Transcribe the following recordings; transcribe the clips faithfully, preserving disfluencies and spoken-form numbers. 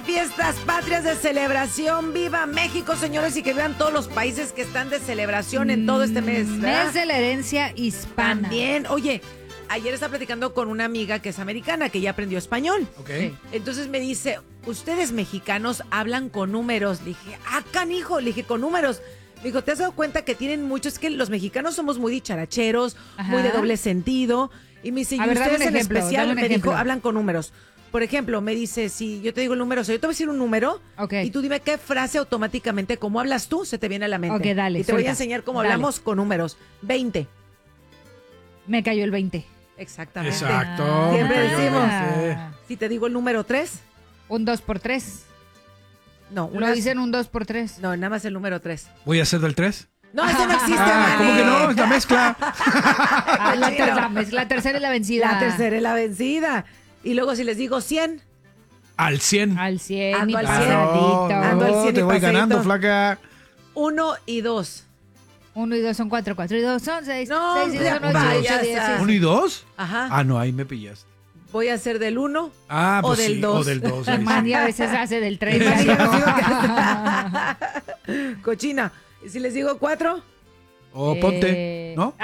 fiestas patrias de celebración. ¡Viva México, señores! Y que vean todos los países que están de celebración en todo este mes, ¿verdad? Mes de la herencia hispana. También, oye, ayer estaba platicando con una amiga que es americana, que ya aprendió español. Ok. Sí. Entonces me dice, ustedes mexicanos hablan con números. Le dije, ah, canijo, le dije, con números. Me dijo, ¿te has dado cuenta que tienen muchos? Es que los mexicanos somos muy dicharacheros, Ajá. muy de doble sentido. Y me dice, y A ver, dame ustedes un en ejemplo, especial, dame un me dijo, ejemplo. hablan con números. Por ejemplo, me dice, si yo te digo el número, o sea, yo te voy a decir un número, Ok. y tú dime qué frase automáticamente, cómo hablas tú, se te viene a la mente. Ok, dale, Y te voy a suelta. enseñar cómo Dale. hablamos con números. veinte. Me cayó el veinte. Exactamente. Exacto. Siempre me cayó el decimos. veinte. Si te digo el número tres, Un dos por tres. no, Lo una- dicen un dos por tres. no, nada más el número tres. ¿Voy a hacer del tres? No, ese no existe, Ah, ¿cómo Manny. que no? Es la mezcla. Ah, la, Chino. ter- la mez- la tercera es la vencida. La tercera es la vencida. Y luego si les digo cien, Al cien. Al cien. Ando y al pasadito. cien. Claro, Ando al no, cien y te voy pasadito. ganando, flaca. uno y dos. Uno y dos son cuatro, cuatro y dos son seis. No, seis y dos ya son ocho, vayas ocho, diez, a- sí, ¿Uno y dos? Ajá. Ah, no, ahí me pillaste. Voy a hacer del uno. Ah, O pues del sí, dos. o del dos. ahí sí. Manny a veces hace del tres. Sí, ya dijo. digo que- Cochina. ¿Y si les digo cuatro? O Eh, ponte. ¿No?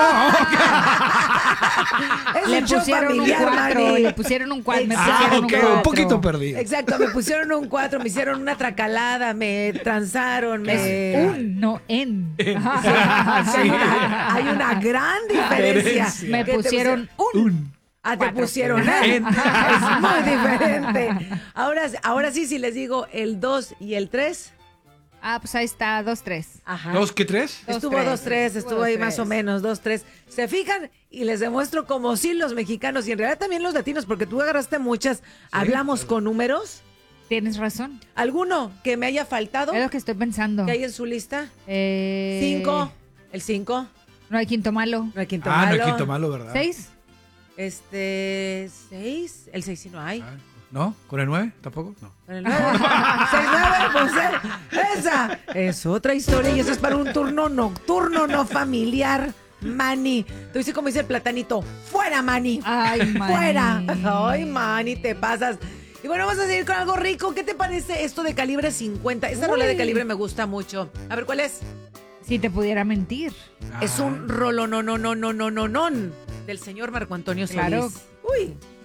Es Le un show pusieron un familiar, cuatro, Manny. le pusieron un cuatro, me Exacto. Ah, pusieron ok, un cuatro. un poquito perdido. Exacto, me pusieron un cuatro, me hicieron una tracalada, me transaron, me... Un, no en. Hay, una, hay una gran diferencia. Diferencia. Me ¿Qué te pusieron un. Un. Ah, te Cuatro. pusieron ¿eh? Es muy diferente. Ahora, ahora sí, si les digo el dos y el tres. Ah, pues ahí está, dos, tres. Ajá. ¿Dos qué tres? Dos, Estuvo tres. dos, tres, Estuvo estuvo dos, ahí tres. más o menos, dos, tres. ¿Se fijan? Y les demuestro como sí los mexicanos y en realidad también los latinos, porque tú agarraste muchas. Hablamos con números. Tienes razón. ¿Alguno que me haya faltado? Es lo que estoy pensando. ¿Que hay en su lista? Eh, Cinco. El cinco. No hay quinto malo. No hay quinto Ah, malo. no hay quinto malo, ¿verdad? ¿Seis? Este, seis. El seis sí no hay. Ah, ¿no? ¿Con el nueve? ¿Tampoco? No. Con el nueve. Seis, nueve, pues eh, esa es otra historia y eso es para un turno nocturno, no familiar. Manny. Tú dices como dice el platanito. ¡Fuera, Manny! Ay, Manny. ¡Fuera! Ay, Manny, te pasas. Y bueno, vamos a seguir con algo rico. ¿Qué te parece esto de calibre cincuenta? Esta rola de calibre me gusta mucho. A ver, ¿cuál es? Si te pudiera mentir. Es un rolo no no no no no no no del señor Marco Antonio Solís. Claro. Uy.